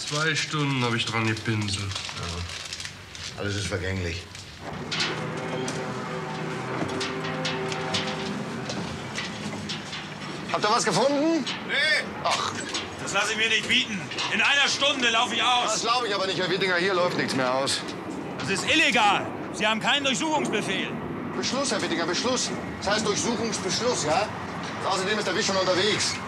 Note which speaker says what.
Speaker 1: 2 Stunden habe ich dran gepinselt.
Speaker 2: Ja. Alles ist vergänglich. Habt ihr was gefunden?
Speaker 3: Nee.
Speaker 2: Ach.
Speaker 3: Das lasse ich mir nicht bieten. In einer Stunde laufe ich aus.
Speaker 2: Das glaube ich aber nicht, Herr Wittinger. Hier läuft nichts mehr aus.
Speaker 3: Das ist illegal. Sie haben keinen Durchsuchungsbefehl.
Speaker 2: Beschluss, Herr Wittinger, Beschluss. Das heißt Durchsuchungsbeschluss, ja? Außerdem ist der Wisch schon unterwegs.